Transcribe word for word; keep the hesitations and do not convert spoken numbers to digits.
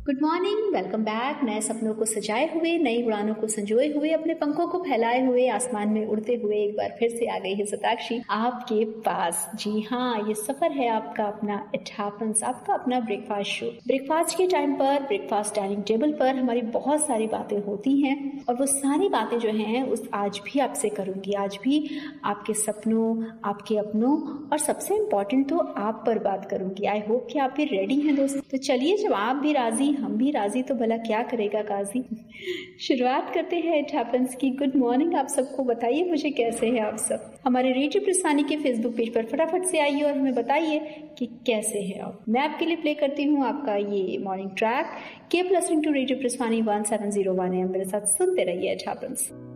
Good morning, welcome back. नए सपनों को सजाए हुए, नई उड़ानों को संजोए हुए, अपने पंखों को फैलाए हुए, आसमान में उड़ते हुए एक बार फिर से आ गई है सताक्षी आपके पास। जी हाँ, ये सफर है आपका अपना इट हैपेंस, आपका अपना ब्रेकफास्ट शो। ब्रेकफास्ट के टाइम पर, ब्रेकफास्ट डाइनिंग टेबल पर हमारी बहुत सारी बातें होती हैं और वो सारी बातें जो हैं उस आज भी आपसे करूंगी। आज भी आपके सपनों, आपके अपनों और सबसे इम्पोर्टेंट तो आप पर बात करूंगी। आई होप कि आप भी रेडी हैं दोस्तों। तो चलिए, जब आप भी राजी, हम भी राजी, तो भला क्या करेगा काजी। शुरुआत करते हैं इट हैपेंस की। गुड मॉर्निंग आप सबको। बताइए मुझे कैसे हैं आप सब। हमारे रेडियो प्रस्थानी के फेसबुक पेज पर फटाफट से आइए और हमें बताइए कि कैसे हैं आप। मैं आपके लिए प्ले करती हूँ आपका ये morning track. Keep listening to radio प्रस्थानी one seven zero one M. मेरे साथ सुनते रहिए इट हैपेंस।